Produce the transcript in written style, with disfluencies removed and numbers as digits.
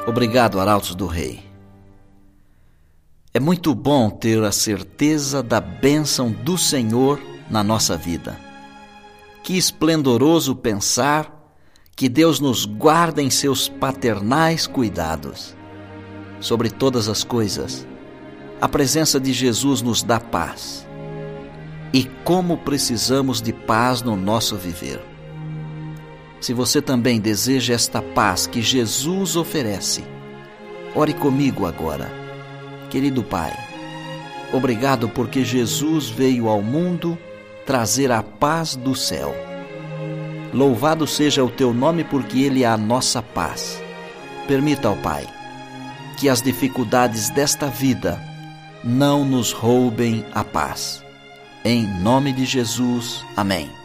Obrigado, Arautos do Rei. É muito bom ter a certeza da bênção do Senhor na nossa vida. Que esplendoroso pensar que Deus nos guarda em seus paternais cuidados. Sobre todas as coisas, a presença de Jesus nos dá paz. E como precisamos de paz no nosso viver. Se você também deseja esta paz que Jesus oferece, ore comigo agora. Querido Pai, obrigado porque Jesus veio ao mundo trazer a paz do céu. Louvado seja o teu nome porque Ele é a nossa paz. Permita, ó Pai, que as dificuldades desta vida não nos roubem a paz. Em nome de Jesus, amém.